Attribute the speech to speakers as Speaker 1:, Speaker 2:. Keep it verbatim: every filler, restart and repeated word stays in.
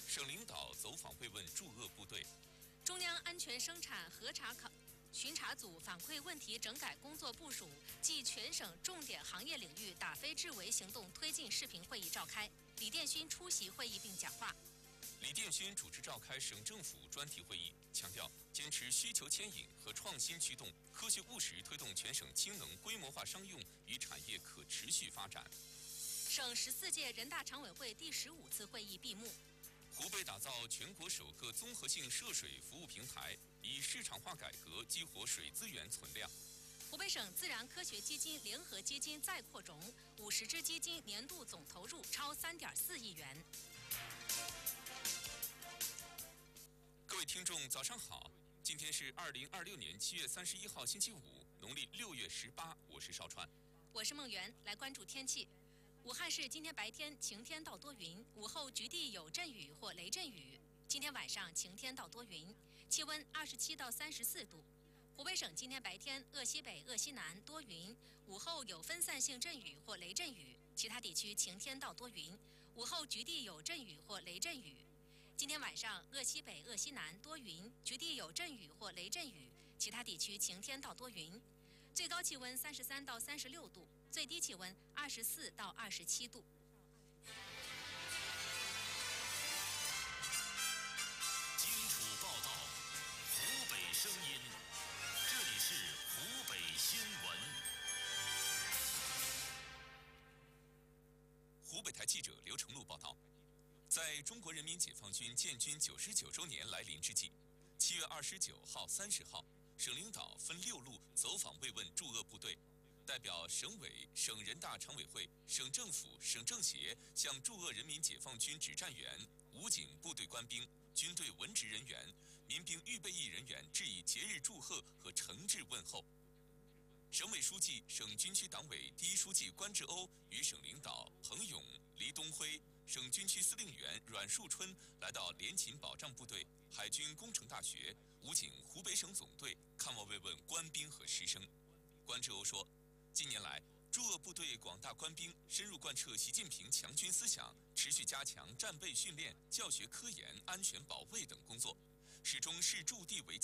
Speaker 1: 省领导走访慰问驻鄂部队。
Speaker 2: 中央安全生产核查考巡查组反馈问题整改工作部署暨全省重点行业领域打非治为行动推进视频会议召开，李殿勋出席会议并讲话。
Speaker 1: 李殿勋主持召开省政府专题会议，强调坚持需求牵引和创新驱动，科学务实推动全省氢能规模化商用与产业可持续发展。
Speaker 2: 省十四届人大常委会第十五次会议闭幕。
Speaker 1: 湖北打造全国首个综合性涉水服务平台，以市场化改革激活水资源存量。
Speaker 2: 湖北省自然科学基金联合基金再扩容，五十只基金年度总投入超三点四亿元。
Speaker 1: 各位听众，早上好！今天是二零二六年七月三十一号，星期五，农历六月十八。我是邵川，
Speaker 2: 我是孟媛，来关注天气。武汉市今天白天晴天到多云，午后局地有阵雨或雷阵雨。今天晚上晴天到多云，气温二十七到三十四度。湖北省今天白天鄂西北、鄂西南多云，午后有分散性阵雨或雷阵雨，其他地区晴天到多云，午后局地有阵雨或雷阵雨。今天晚上鄂西北、鄂西南多云，局地有阵雨或雷阵雨，其他地区晴天到多云。最高气温三十三到三十六度，最低气温二十四到二十七度。
Speaker 3: 荆楚报道，湖北声音，这里是湖北新闻。
Speaker 1: 湖北台记者刘成禄报道，在中国人民解放军建军九十九周年来临之际，七月二十九号、三十号。省领导分六路走访慰问驻鄂部队，代表省委、省人大常委会、省政府、省政协向驻鄂人民解放军指战员、武警部队官兵、军队文职人员、民兵预备役人员致以节日祝贺和诚挚问候。省委书记、省军区党委第一书记关志欧与省领导彭勇、黎东辉、省军区司令员阮树春来到联勤保障部队、海军工程大学、武警湖北省总队看望慰问官兵和师生。关志欧说，近年来驻鄂部队广大官兵深入贯彻习近平强军思想，持续加强战备训练、教学科研、安全保卫等工作，始终视驻地为